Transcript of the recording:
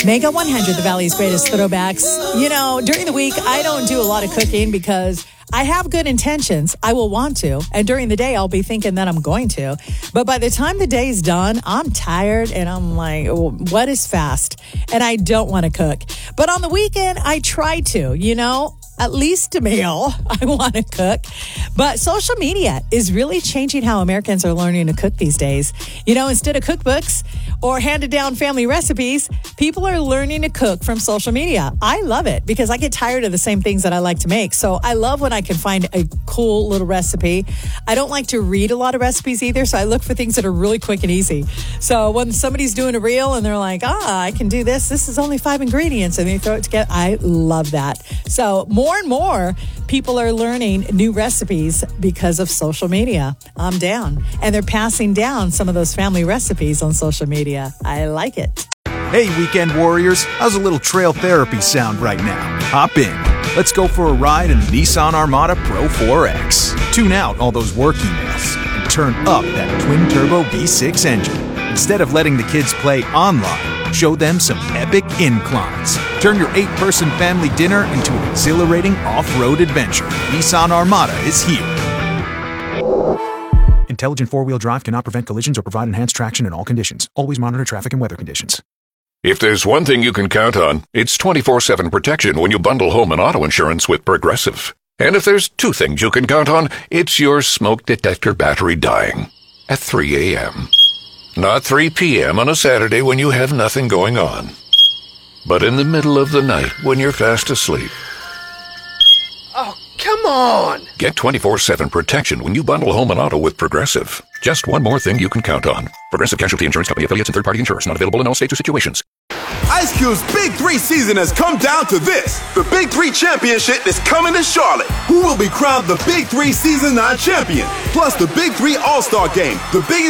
Mega 100, the Valley's greatest throwbacks. You know, during the week, I don't do a lot of cooking because I have good intentions. I will want to. And during the day, I'll be thinking that I'm going to. But by the time the day's done, I'm tired and I'm like, what is fast? And I don't want to cook. But on the weekend, I try to, at least a meal. I want to cook. But social media is really changing how Americans are learning to cook these days. Instead of cookbooks or handed down family recipes, people are learning to cook from social media. I love it because I get tired of the same things that I like to make. So I love when I can find a cool little recipe. I don't like to read a lot of recipes either, so I look for things that are really quick and easy. So when somebody's doing a reel and they're like, I can do this. This is only 5 ingredients, and they throw it together. I love that. So more and more people are learning new recipes because of social media. I'm down. And they're passing down some of those family recipes on social media. I like it. Hey, weekend warriors. How's a little trail therapy sound right now? Hop in. Let's go for a ride in the Nissan Armada Pro 4X. Tune out all those work emails and turn up that twin-turbo V6 engine. Instead of letting the kids play online, show them some epic inclines. Turn your 8-person family dinner into an exhilarating off-road adventure. Nissan Armada is here. Intelligent four-wheel drive cannot prevent collisions or provide enhanced traction in all conditions. Always monitor traffic and weather conditions. If there's one thing you can count on, it's 24/7 protection when you bundle home and auto insurance with Progressive. And if there's 2 things you can count on, it's your smoke detector battery dying at 3 a.m. Not 3 p.m. on a Saturday when you have nothing going on, but in the middle of the night when you're fast asleep. Oh, come on! Get 24/7 protection when you bundle home and auto with Progressive. Just one more thing you can count on. Progressive Casualty Insurance Company affiliates and third-party insurers. Not available in all states or situations. Ice Cube's Big 3 season has come down to this. The Big 3 Championship is coming to Charlotte. Who will be crowned the Big 3 Season 9 champion? Plus the Big 3 All-Star Game, the biggest